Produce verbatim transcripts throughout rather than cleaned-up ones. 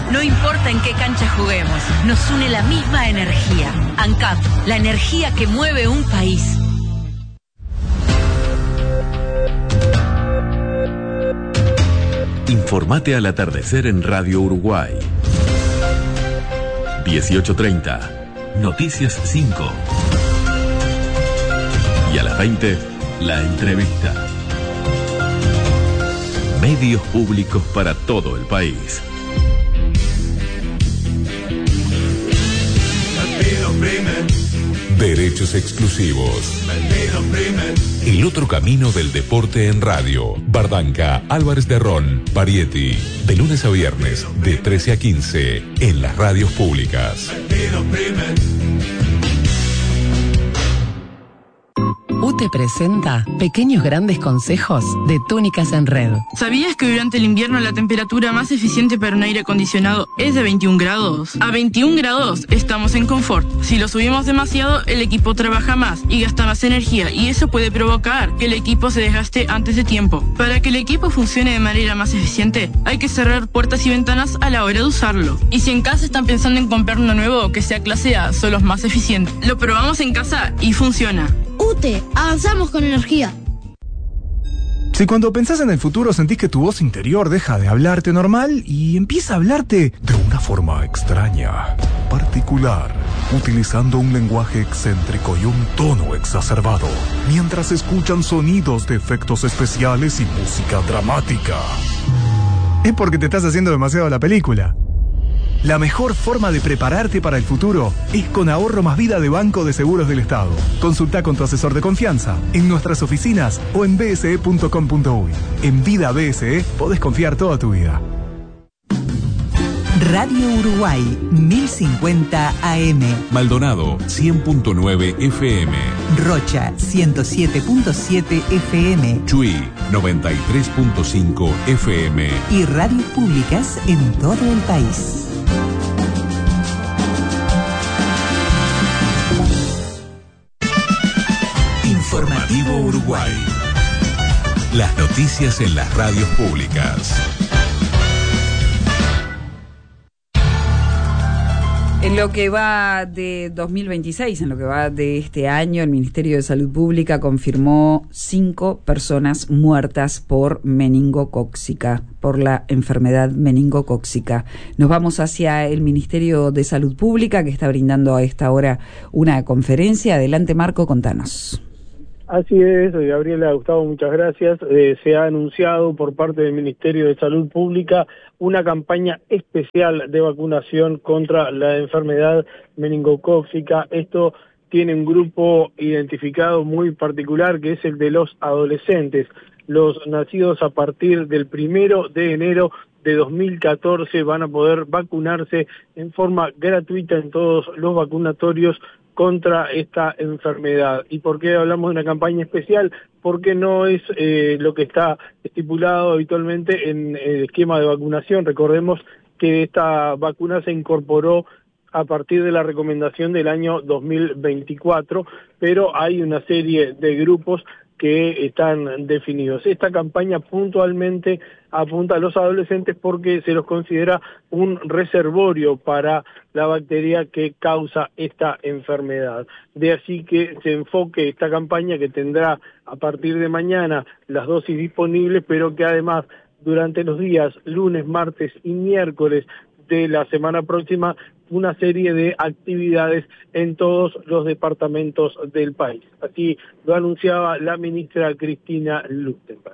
No importa en qué cancha juguemos, nos une la misma energía. ANCAP, la energía que mueve un país. Informate al atardecer en Radio Uruguay. dieciocho treinta, Noticias cinco. Y a las veinte, la entrevista. Medios públicos para todo el país. Derechos exclusivos. El otro camino del deporte en radio. Bardanca, Álvarez de Ron, Parietti. De lunes a viernes, de trece a quince, en las radios públicas. U T E presenta Pequeños Grandes Consejos de Túnicas en Red. ¿Sabías que durante el invierno la temperatura más eficiente para un aire acondicionado es de veintiún grados? A veintiún grados estamos en confort. Si lo subimos demasiado, el equipo trabaja más y gasta más energía, y eso puede provocar que el equipo se desgaste antes de tiempo. Para que el equipo funcione de manera más eficiente, hay que cerrar puertas y ventanas a la hora de usarlo. Y si en casa están pensando en comprar uno nuevo que sea clase A, son los más eficientes. Lo probamos en casa y funciona. U T E, avanzamos con energía. Si cuando pensás en el futuro sentís que tu voz interior deja de hablarte normal y empieza a hablarte de una forma extraña, particular, utilizando un lenguaje excéntrico y un tono exacerbado, mientras escuchan sonidos de efectos especiales y música dramática, es porque te estás haciendo demasiado la película. La mejor forma de prepararte para el futuro es con Ahorro Más Vida de Banco de Seguros del Estado. Consulta con tu asesor de confianza en nuestras oficinas o en b s e punto com punto u y. En Vida B S E podés confiar toda tu vida. Radio Uruguay, mil cincuenta A M. Maldonado, cien punto nueve F M. Rocha, ciento siete punto siete F M. Chuy, noventa y tres punto cinco F M. Y radios públicas en todo el país. Informativo Uruguay. Las noticias en las radios públicas. En lo que va de dos mil veintiséis, en lo que va de este año, el Ministerio de Salud Pública confirmó cinco personas muertas por meningocócica, por la enfermedad meningocócica. Nos vamos hacia el Ministerio de Salud Pública, que está brindando a esta hora una conferencia. Adelante, Marco, contanos. Así es, Gabriela, Gustavo, muchas gracias. Eh, se ha anunciado por parte del Ministerio de Salud Pública una campaña especial de vacunación contra la enfermedad meningocócica. Esto tiene un grupo identificado muy particular, que es el de los adolescentes. Los nacidos a partir del primero de enero de dos mil catorce van a poder vacunarse en forma gratuita en todos los vacunatorios contra esta enfermedad. ¿Y por qué hablamos de una campaña especial? Porque no es eh, lo que está estipulado habitualmente en el esquema de vacunación. Recordemos que esta vacuna se incorporó a partir de la recomendación del año dos mil veinticuatro, pero hay una serie de grupos que están definidos. Esta campaña puntualmente apunta a los adolescentes porque se los considera un reservorio para la bacteria que causa esta enfermedad. De así que se enfoque esta campaña, que tendrá a partir de mañana las dosis disponibles, pero que además durante los días lunes, martes y miércoles de la semana próxima una serie de actividades en todos los departamentos del país. Así lo anunciaba la ministra Cristina Lustempel.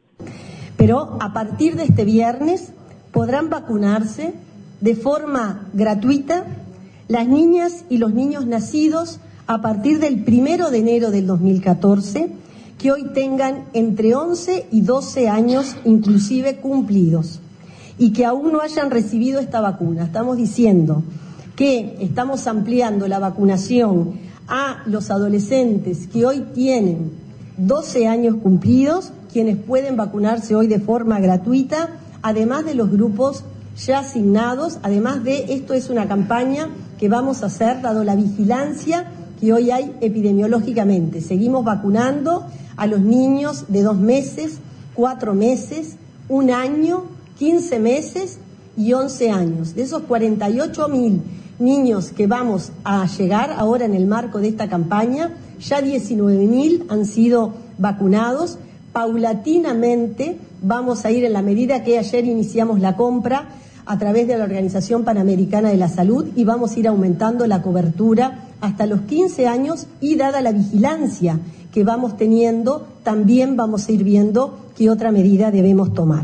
Pero a partir de este viernes podrán vacunarse de forma gratuita las niñas y los niños nacidos a partir del primero de enero del dos mil catorce, que hoy tengan entre once y doce años inclusive cumplidos, y que aún no hayan recibido esta vacuna. Estamos diciendo que estamos ampliando la vacunación a los adolescentes que hoy tienen doce años cumplidos, quienes pueden vacunarse hoy de forma gratuita, además de los grupos ya asignados. Además de esto, es una campaña que vamos a hacer dado la vigilancia que hoy hay epidemiológicamente. Seguimos vacunando a los niños de dos meses, cuatro meses, un año, quince meses y once años. De esos cuarenta y ocho mil niños que vamos a llegar ahora en el marco de esta campaña, ya diecinueve mil han sido vacunados. Paulatinamente vamos a ir, en la medida que ayer iniciamos la compra a través de la Organización Panamericana de la Salud, y vamos a ir aumentando la cobertura hasta los quince años, y dada la vigilancia que vamos teniendo, también vamos a ir viendo qué otra medida debemos tomar.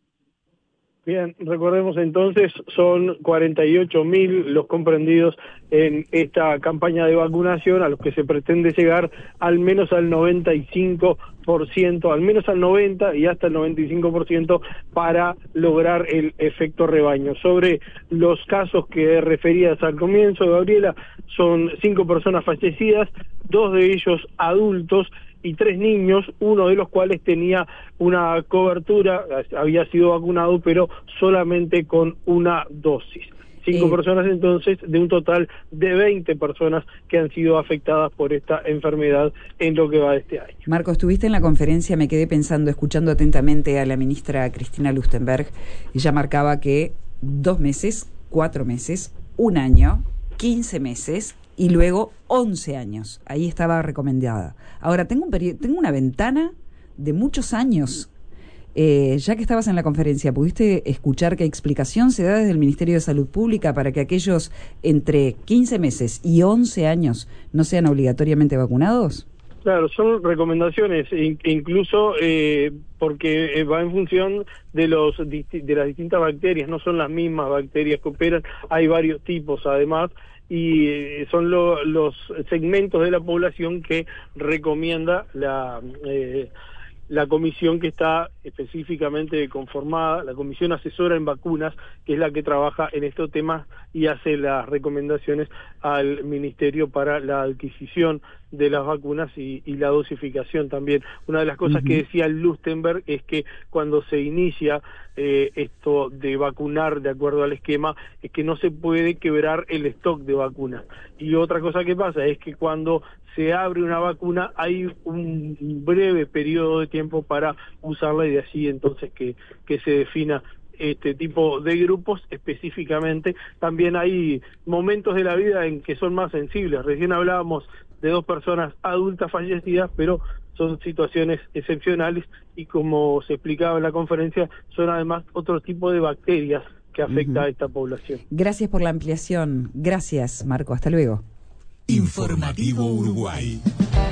Bien, recordemos entonces, son cuarenta y ocho mil los comprendidos en esta campaña de vacunación, a los que se pretende llegar al menos al noventa y cinco por ciento, al menos al noventa por ciento y hasta el noventa y cinco por ciento para lograr el efecto rebaño. Sobre los casos que referías al comienzo, Gabriela, son cinco personas fallecidas, dos de ellos adultos y tres niños, uno de los cuales tenía una cobertura, había sido vacunado, pero solamente con una dosis. Cinco eh, personas entonces, de un total de veinte personas que han sido afectadas por esta enfermedad en lo que va de este año. Marco, estuviste en la conferencia, me quedé pensando, escuchando atentamente a la ministra Cristina Lustenberg. Ella marcaba que dos meses, cuatro meses, un año, quince meses y luego once años. Ahí estaba recomendada. Ahora, tengo, un tengo una ventana de muchos años. Eh, ya que estabas en la conferencia, ¿pudiste escuchar qué explicación se da desde el Ministerio de Salud Pública para que aquellos entre quince meses y once años no sean obligatoriamente vacunados? Claro, son recomendaciones, incluso eh, porque va en función de los de las distintas bacterias, no son las mismas bacterias que operan, hay varios tipos además, y eh, son lo, los segmentos de la población que recomienda la eh, la comisión que está específicamente conformada, la comisión asesora en vacunas, que es la que trabaja en estos temas y hace las recomendaciones al Ministerio para la adquisición de las vacunas y, y la dosificación también. Una de las cosas uh-huh. que decía Lustenberg es que cuando se inicia eh, esto de vacunar de acuerdo al esquema, es que no se puede quebrar el stock de vacunas. Y otra cosa que pasa es que cuando se abre una vacuna hay un breve periodo de tiempo para usarla, y de allí entonces que, que se defina este tipo de grupos específicamente. También hay momentos de la vida en que son más sensibles. Recién hablábamos de dos personas adultas fallecidas, pero son situaciones excepcionales y, como se explicaba en la conferencia, son además otro tipo de bacterias que afecta uh-huh. a esta población. Gracias por la ampliación. Gracias, Marco. Hasta luego. Informativo Uruguay.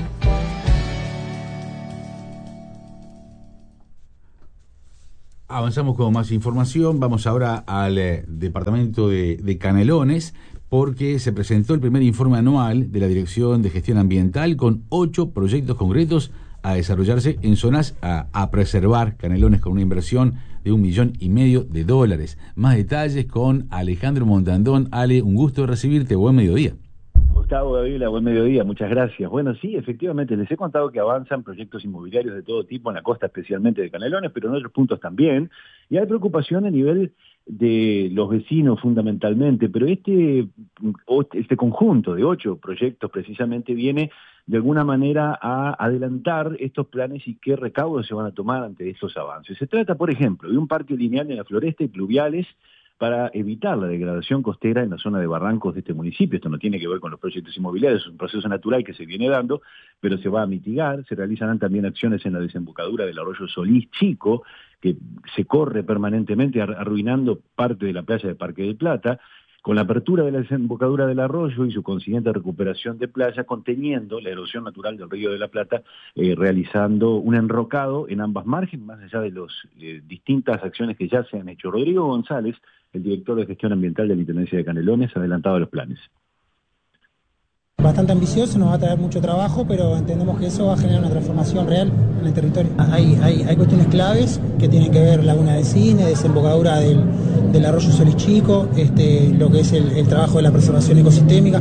Avanzamos con más información. Vamos ahora al eh, departamento de, de Canelones, porque se presentó el primer informe anual de la Dirección de Gestión Ambiental con ocho proyectos concretos a desarrollarse en zonas a, a preservar. Canelones, con una inversión de un millón y medio de dólares. Más detalles con Alejandro Montandón. Ale, un gusto de recibirte. Buen mediodía. Gustavo, Gabriela, buen mediodía, muchas gracias. Bueno, sí, efectivamente, les he contado que avanzan proyectos inmobiliarios de todo tipo en la costa, especialmente de Canelones, pero en otros puntos también, y hay preocupación a nivel de los vecinos fundamentalmente, pero este, este conjunto de ocho proyectos precisamente viene de alguna manera a adelantar estos planes y qué recaudos se van a tomar ante estos avances. Se trata, por ejemplo, de un parque lineal en la Floresta y pluviales para evitar la degradación costera en la zona de barrancos de este municipio. Esto no tiene que ver con los proyectos inmobiliarios, es un proceso natural que se viene dando, pero se va a mitigar. Se realizarán también acciones en la desembocadura del arroyo Solís Chico, que se corre permanentemente arruinando parte de la playa de Parque del Plata, con la apertura de la desembocadura del arroyo y su consiguiente recuperación de playa, conteniendo la erosión natural del Río de la Plata, eh, realizando un enrocado en ambas márgenes, más allá de las eh, distintas acciones que ya se han hecho. Rodrigo González, el director de gestión ambiental de la Intendencia de Canelones, ha adelantado los planes. Bastante ambicioso, nos va a traer mucho trabajo, pero entendemos que eso va a generar una transformación real en el territorio. Hay, hay, hay cuestiones claves que tienen que ver Laguna de Cine, desembocadura del, del arroyo Solís Chico, este, lo que es el, el trabajo de la preservación ecosistémica,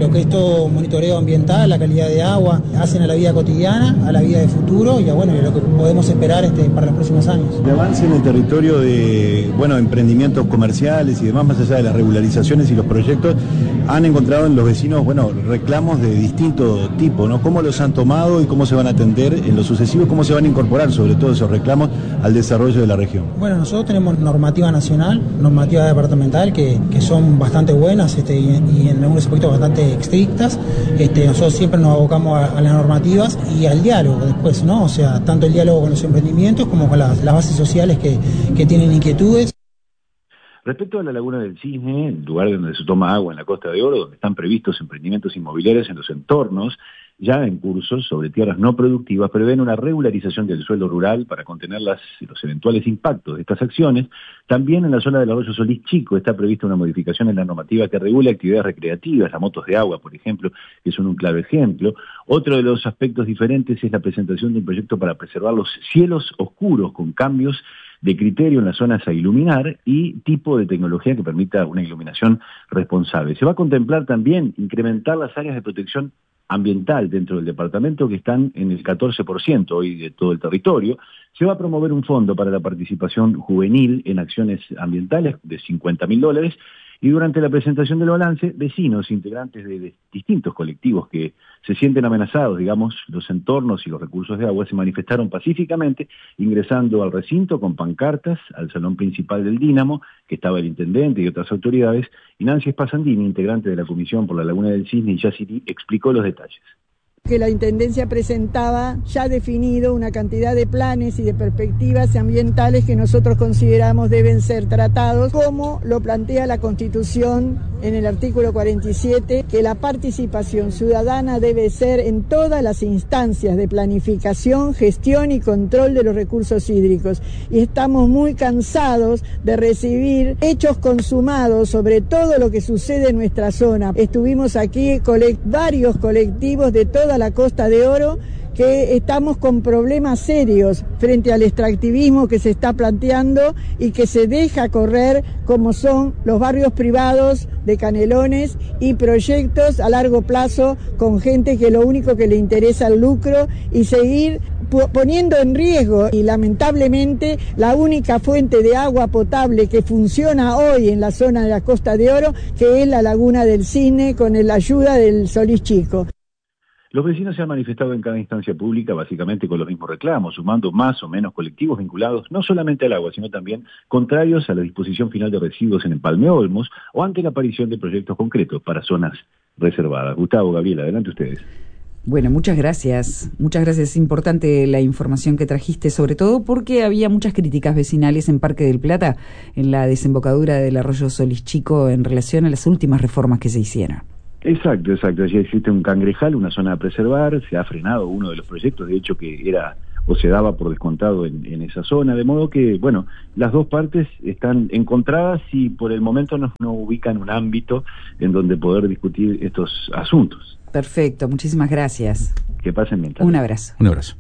lo que es todo monitoreo ambiental, la calidad de agua, hacen a la vida cotidiana, a la vida de futuro y a, bueno, y a lo que podemos esperar este, para los próximos años. El avance en el territorio de, bueno, emprendimientos comerciales y demás, más allá de las regularizaciones y los proyectos, han encontrado en los vecinos, bueno, reclamos de distinto tipo, ¿no? ¿Cómo los han tomado y cómo se van a atender en lo sucesivo? ¿Cómo se van a incorporar, sobre todo esos reclamos, al desarrollo de la región? Bueno, nosotros tenemos normativa nacional, normativa departamental, que, que son bastante buenas este, y, y en algunos aspectos bastante estrictas. Este, nosotros siempre nos abocamos a, a las normativas y al diálogo después, ¿no? O sea, tanto el diálogo con los emprendimientos como con las, las bases sociales que, que tienen inquietudes. Respecto a la Laguna del Cisne, el lugar donde se toma agua en la Costa de Oro, donde están previstos emprendimientos inmobiliarios en los entornos, ya en curso sobre tierras no productivas, prevén una regularización del suelo rural para contener las, los eventuales impactos de estas acciones. También en la zona del Arroyo Solís Chico está prevista una modificación en la normativa que regula actividades recreativas, las motos de agua, por ejemplo, que son un claro ejemplo. Otro de los aspectos diferentes es la presentación de un proyecto para preservar los cielos oscuros con cambios de criterio en las zonas a iluminar y tipo de tecnología que permita una iluminación responsable. Se va a contemplar también incrementar las áreas de protección ambiental dentro del departamento, que están en el catorce por ciento hoy de todo el territorio. Se va a promover un fondo para la participación juvenil en acciones ambientales de cincuenta mil dólares, y durante la presentación del balance, vecinos integrantes de, de distintos colectivos que se sienten amenazados, digamos, los entornos y los recursos de agua, se manifestaron pacíficamente ingresando al recinto con pancartas al salón principal del Dínamo, que estaba el intendente y otras autoridades, y Nancy Spasandini, integrante de la Comisión por la Laguna del Cisne y Yacití, explicó los detalles. Que la Intendencia presentaba ya definido una cantidad de planes y de perspectivas ambientales que nosotros consideramos deben ser tratados, como lo plantea la Constitución en el artículo cuarenta y siete, que la participación ciudadana debe ser en todas las instancias de planificación, gestión y control de los recursos hídricos. Y estamos muy cansados de recibir hechos consumados sobre todo lo que sucede en nuestra zona. Estuvimos aquí colect- varios colectivos de toda la Costa de Oro que estamos con problemas serios frente al extractivismo que se está planteando y que se deja correr, como son los barrios privados de Canelones y proyectos a largo plazo con gente que lo único que le interesa es el lucro y seguir poniendo en riesgo, y lamentablemente la única fuente de agua potable que funciona hoy en la zona de la Costa de Oro, que es la Laguna del Cisne, con la ayuda del Solís Chico. Los vecinos se han manifestado en cada instancia pública básicamente con los mismos reclamos, sumando más o menos colectivos vinculados no solamente al agua, sino también contrarios a la disposición final de residuos en Empalme Olmos o ante la aparición de proyectos concretos para zonas reservadas. Gustavo, Gabriela, adelante ustedes. Bueno, muchas gracias. Muchas gracias. Es importante la información que trajiste, sobre todo porque había muchas críticas vecinales en Parque del Plata, en la desembocadura del Arroyo Solís Chico, en relación a las últimas reformas que se hicieron. Exacto, exacto. Allí existe un cangrejal, una zona a preservar, se ha frenado uno de los proyectos, de hecho, que era o se daba por descontado en, en esa zona, de modo que, bueno, las dos partes están encontradas y por el momento no, no ubican un ámbito en donde poder discutir estos asuntos. Perfecto, muchísimas gracias. Que pasen bien. Un abrazo. Un abrazo.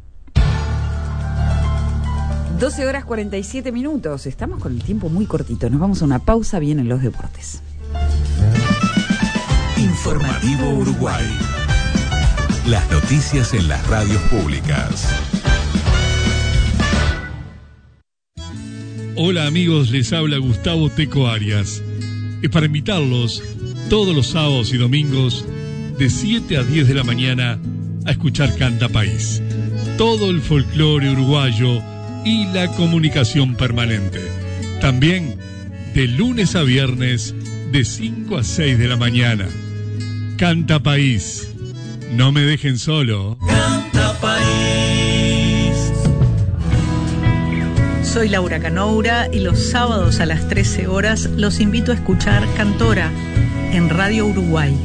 doce horas cuarenta y siete minutos, estamos con el tiempo muy cortito, nos vamos a una pausa, vienen los deportes. Informativo Uruguay. Las noticias en las radios públicas. Hola amigos, les habla Gustavo Teco Arias. Es para invitarlos todos los sábados y domingos de siete a diez de la mañana a escuchar Canta País. Todo el folclore uruguayo y la comunicación permanente. También de lunes a viernes de cinco a seis de la mañana. Canta País. No me dejen solo. Canta País. Soy Laura Canoura y los sábados a las trece horas los invito a escuchar Cantora en Radio Uruguay.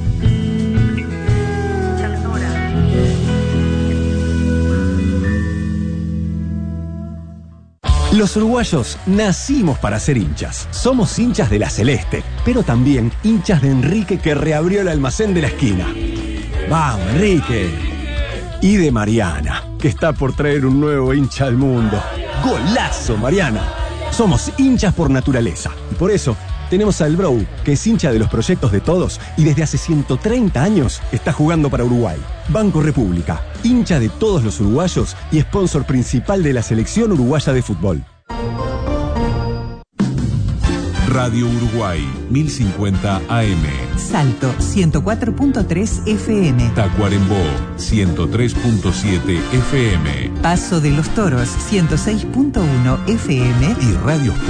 Los uruguayos nacimos para ser hinchas. Somos hinchas de la Celeste, pero también hinchas de Enrique, que reabrió el almacén de la esquina. ¡Vamos, Enrique! Y de Mariana, que está por traer un nuevo hincha al mundo. ¡Golazo, Mariana! Somos hinchas por naturaleza y por eso Tenemos al Bro, que es hincha de los proyectos de todos y desde hace ciento treinta años está jugando para Uruguay. Banco República, hincha de todos los uruguayos y sponsor principal de la selección uruguaya de fútbol. Radio Uruguay, mil cincuenta A M. Salto, ciento cuatro punto tres F M. Tacuarembó, ciento tres punto siete F M. Paso de los Toros, ciento seis punto uno F M. Y radios